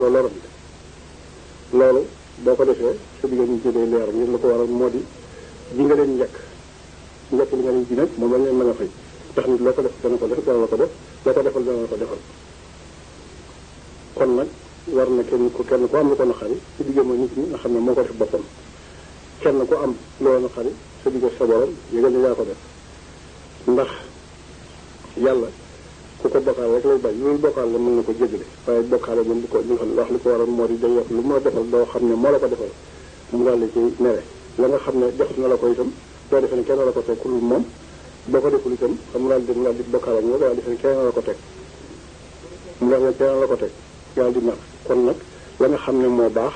lorante loolu boo ko defee sa digga ñu ci day leer ngir la ko waral moo di ji nga leen njëkk li nga leen ji nag moom lañ leen mën a fay ndax nit loo ko def dana ko def dana la ko def loo ko defal dana la ko defal kon nag war na kenn ku am lu ko naqari sa digga mooy nit ñi nga xam ne moo ko def boppam kenn ku am loo naqari sa digga sa borom yëgal ne yaa ko def ndax yàlla ku ko bokkaal rek lay bañ loolu bokkaal la mën na ko jéggale waaye bokkaale moom li xam wax li ko waral moo di day wax lu ma defal doo xam ne moo la ko defal mu daal di ci mere la nga xam ne defut na la ko itam doo defe ne kenn la ko teg ku dul moom boo ko deful itam xam mu daal di bokkaal ak ñoom daal defe ne kenn la ko teg mu daal ne kenn la ko teg daal di mer kon nag la nga xam ne moo baax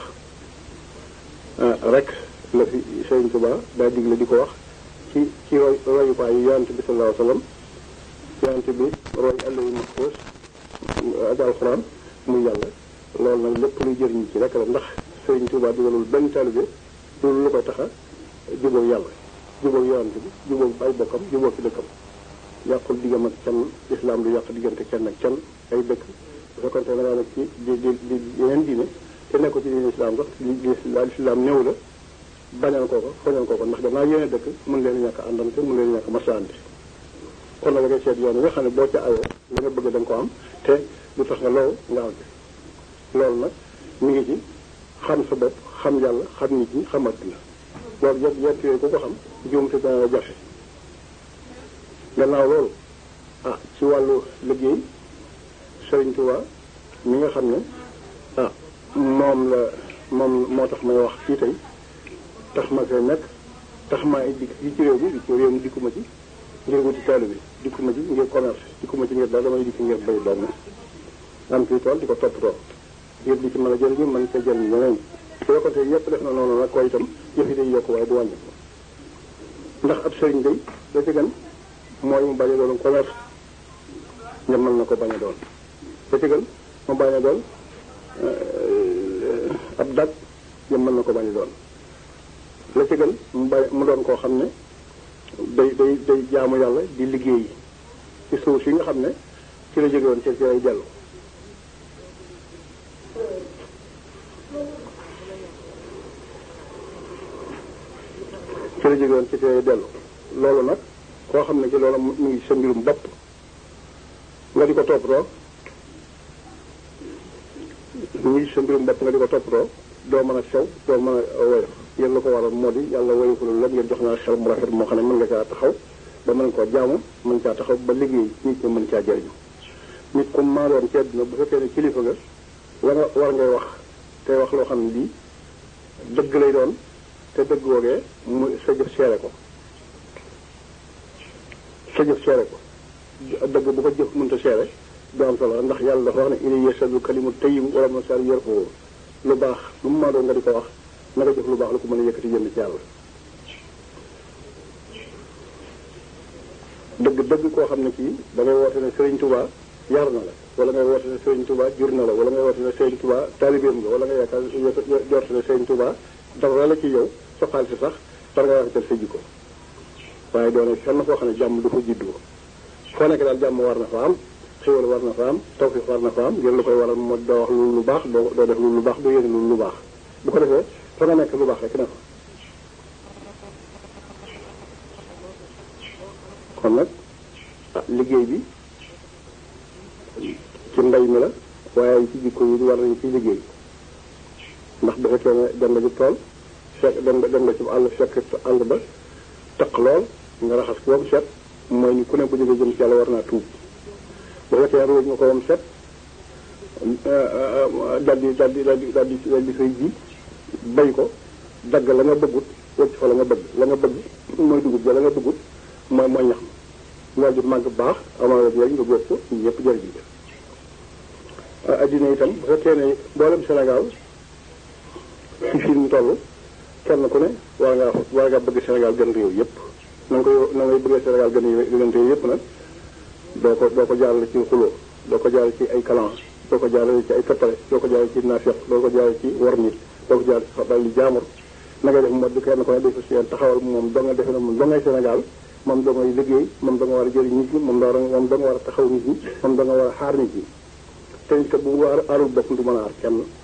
rek la fi Sëriñ Tuubaa daa digle di ko wax ci royukaay yi yonent bi sallallahu alayhi wa sallam yonent bi roy àllayu maxfuus ak alxuraan muy yàlla loolu nag lépp luy jëriñ ci rek la ndax Sëriñ Tuubaa dugalul benn taalibe loolu lu koy tax a jubóog yàlla jubóog yonent bi jubóog ay bokkam jubóog ci dëkkam yàqul diggam ak kenn islam du yàq diggante kenn ak kenn ay dëkk bu fekkoon te da ngaa nekk ci di yeneen diine te nekkul ci diine islam sax l'islam néew la bañal kooko foñal kooko ndax danaa yéene dëkk mën leen ñàkk àndante mën leen ñàkk maslante kon nag da ngay seet yoon yi nga xam ne boo ca ayoo la nga bëgg da nga ko am te lu tax nga loolu nga am ci loolu nag mi ngi ci xam sa bopp xam yàlla xam nit ñi xam àddina loolu yett yooyu ku ko xam juumte dana la jafe gannaaw loolu ci wàllu liggéey Sëriñ Tuubaa mi nga xam ne moom moo tax may wax fii tey tax ma fee nekk tax maa dikk fii ci réew mi dikkuma ci ngir wuti taalibe bi dikkuma ci ngir commerce dikkuma ci ngir dara damay dikk ngir bay doom am fii tool di ko toppatoo ngir di ci mën a jëriñu mën ca jëriñ ñeneen su fekkoonte yëpp def na noonu nag koy itam yëf yi day yokk waaye du wàññi ndax ab sëriñ day la ci gën mooy mu bañ a doon commerce nga mën na ko bañ a doon la ci gën mu bañ a doon ab dag nga mën na ko bañ a doon la ci gën mu doon koo xam ne day jaamu yàlla di liggéey ci suuf si nga xam ne ci la jóge woon ci lay dellu loolu nag koo xam ne ci loolu mu ngi sa mbirum bopp nga di ko toppatoo doo mën a sew doo mën a woyof yéen la ko waral moo di yàlla woyoful la ngeen jox naa xel mu rafet moo xam ne mën nga caa taxaw ba mën koo jaamu mën caa taxaw ba liggéey nit ñi mën caa jëriñu nit ku maa doon ci àdduna bu fekkee ne kilifa nga la nga war ngay wax tey wax loo xam ne lii dëgg lay doon te dëgg woogee mu sa jëf seere ko dëgg bu ko jëf mënta seere du am solo ndax yàlla dafa wax ne ili yasadu kalimu tayyib wala masar yarfoo lu baax lu mu maa doon nga di ko wax na nga jëf lu baax lu ko mën a yëkkati jënd ci yàlla dëgg koo xam ne kii da ngay woote ne Sëriñ Tuubaa yar na la wala ngay woote ne Sëriñ Tuubaa jur na la wala ngay woote ne Sëriñ Tuubaa taalibeem nga wala nga yaakaar jorte ne Sëriñ Tuubaa dara la ci yow sa xaalis si sax dara nga rafetal sa jikko waaye doone fenn koo xam ne jàmm du fa juddoo foo nekk daal jàmm war na fa am xéwal war na fa am tawfiq war na fa am ngir lu koy waral moo doo wax lu baax doo def lu baax doo yéene lu baax bu ko defee fa nga nekk lu baax rek ne fa kon nag liggéey bi ci mbay mi la waaye ci jikko yi war nañu ci liggéey ndax bu fekkee ne dem nga ci tool fekk dem nga ci àll fekk àll ba taq lool nga raxas ko ba set mooy ni ku ne bu jógee jëm ci yàlla war naa tuub bu fekkee ruuj nga ko wam set daldi fay ji bay ko dagg la nga bëggut wëcc fa la nga bëgg mooy dugub ja la nga bëggut mooy ñax ma di màgg baax amaana jëriñ nga góob ko ñëpp jëriñ addina itam bu fekkee ne mboolem Sénégal ci fi mu toll kenn ku ne war ngaa bëgg Sénégal gën réew yëpp na ngay bëggee Sénégal gën réew yëpp nag doo ko jaarale ci xuloo doo ko jaarale ci ay kalan doo ko jaarale ci ay toppale doo ko jaarale ci naafeq doo ko jaarale ci war nit doo ko jaarale ci xabal li jaamur na ngay def moo di kenn ku ne def seen taxawal moom doo nga defe ne moom doo ngay Sénégal moom doo ngay liggéey moom doo nga war a jëriñ nit ñi moom doo nga war a taxaw nit ñi moom doo nga war a xaar nit ñi te nit kat bu aarul boppam du mën a aar kenn